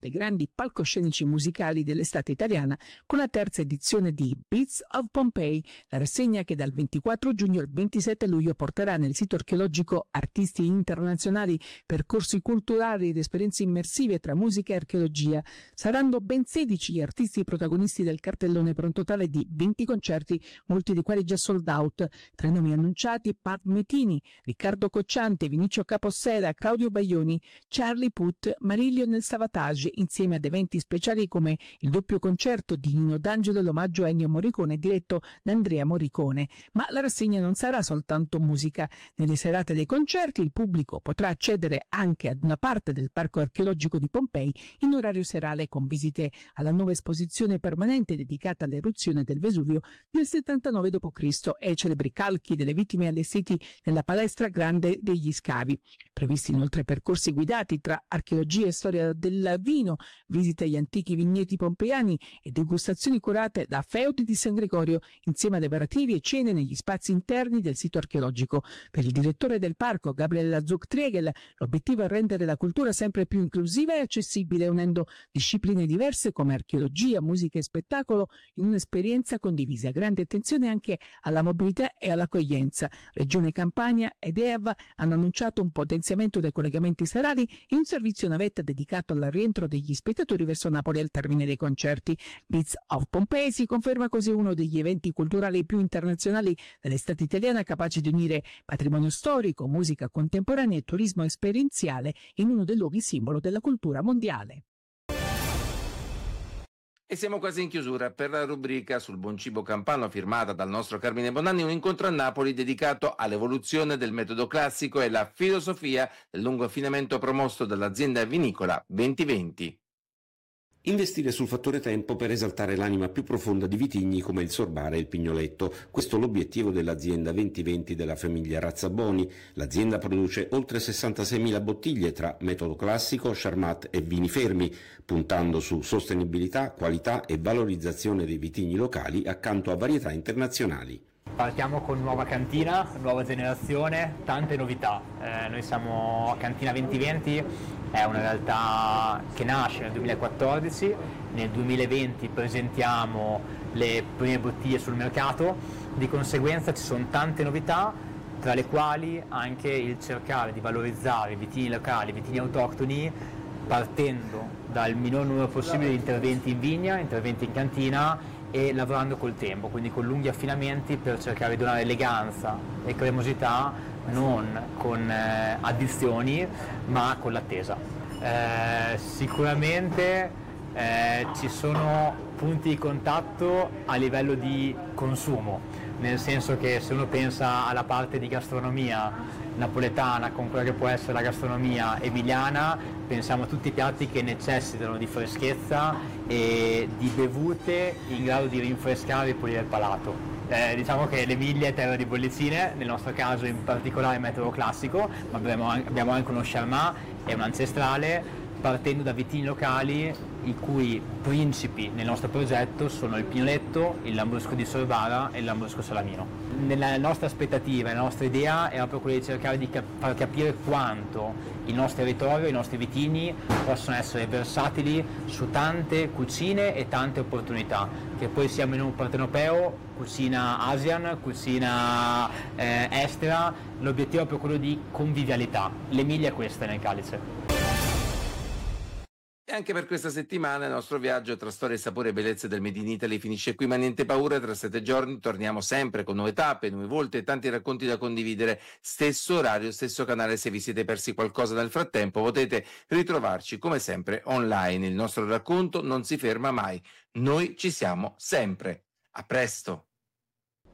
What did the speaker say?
dei grandi palcoscenici musicali dell'estate italiana con la terza edizione di Beats of Pompeii, la rassegna che dal 24 giugno al 27 luglio porterà nel sito archeologico artisti internazionali, percorsi culturali ed esperienze immersive tra musica e archeologia. Saranno ben 16 gli artisti protagonisti del cartellone per un totale di 20 concerti, molti dei quali già sold out. Tra i nomi annunciati: Pat Metini, Riccardo Cocciante, Vinicio Capossela, Claudio Baglioni, Charlie Puth, Marilio nel Savatage, insieme ad eventi speciali come il doppio concerto di Nino D'Angelo e l'omaggio a Ennio Morricone diretto da Andrea Morricone. Ma la rassegna non sarà soltanto musica. Nelle serate dei concerti il pubblico potrà accedere anche ad una parte del parco archeologico di Pompei in orario serale, con visite alla nuova esposizione permanente dedicata all'eruzione del Vesuvio del 79 d.C. e celebri calchi delle vittime allestiti nella palestra grande degli scavi. Previsti inoltre percorsi guidati tra archeologia e storia del vino, visite agli antichi vigneti pompeiani e degustazioni curate da Feudi di San Gregorio, insieme ad aperitivi e cene negli spazi interni del sito archeologico. Per il direttore del parco, Gabriele Zuck-Triegel, l'obiettivo è rendere la cultura sempre più inclusiva e accessibile, unendo discipline diverse come archeologia, musica e spettacolo in un'esperienza condivisa. Grande attenzione anche alla mobilità e all'accoglienza. Regione Campania ed EAV hanno annunciato un potenziamento dei collegamenti serali e un servizio navetta dedicato al rientro degli spettatori verso Napoli al termine dei concerti. Beats of Pompeii si conferma così uno degli eventi culturali più internazionali dell'estate italiana, capace di unire patrimonio storico, musica contemporanea e turismo esperienziale in uno dei luoghi simbolo della cultura mondiale. E siamo quasi in chiusura per la rubrica sul buon cibo campano firmata dal nostro Carmine Bonanni, un incontro a Napoli dedicato all'evoluzione del metodo classico e la filosofia del lungo affinamento promosso dall'azienda vinicola 2020. Investire sul fattore tempo per esaltare l'anima più profonda di vitigni come il Sorbara e il Pignoletto. Questo è l'obiettivo dell'azienda 2020 della famiglia Razzaboni. L'azienda produce oltre 66.000 bottiglie tra metodo classico, Charmat e vini fermi, puntando su sostenibilità, qualità e valorizzazione dei vitigni locali accanto a varietà internazionali. Partiamo con nuova cantina, nuova generazione, tante novità. Noi siamo Cantina 2020, è una realtà che nasce nel 2014, nel 2020 presentiamo le prime bottiglie sul mercato, di conseguenza ci sono tante novità, tra le quali anche il cercare di valorizzare i vitigni locali, i vitigni autoctoni, partendo dal minor numero possibile di interventi in vigna, interventi in cantina, e lavorando col tempo, quindi con lunghi affinamenti per cercare di donare eleganza e cremosità non con addizioni ma con l'attesa. Sicuramente ci sono punti di contatto a livello di consumo, nel senso che se uno pensa alla parte di gastronomia napoletana con quella che può essere la gastronomia emiliana, pensiamo a tutti i piatti che necessitano di freschezza e di bevute in grado di rinfrescare e pulire il palato. Diciamo che l'Emilia è terra di bollicine, nel nostro caso in particolare il metodo classico, ma abbiamo anche uno Charmat e un ancestrale, partendo da vitigni locali i cui principi nel nostro progetto sono il Pignoletto, il Lambrusco di Sorbara e il Lambrusco Salamino. Nella nostra aspettativa, la nostra idea era proprio quella di cercare di far capire quanto il nostro territorio, i nostri vitigni possono essere versatili su tante cucine e tante opportunità, che poi siamo in un partenopeo, cucina Asian, cucina estera, l'obiettivo è proprio quello di convivialità. L'Emilia è questa nel Calice. E anche per questa settimana il nostro viaggio tra storie, sapore e bellezze del Made in Italy finisce qui, ma niente paura, tra 7 giorni torniamo sempre con nuove tappe, nuove volte e tanti racconti da condividere. Stesso orario, stesso canale. Se vi siete persi qualcosa nel frattempo potete ritrovarci come sempre online. Il nostro racconto non si ferma mai, noi ci siamo sempre. A presto!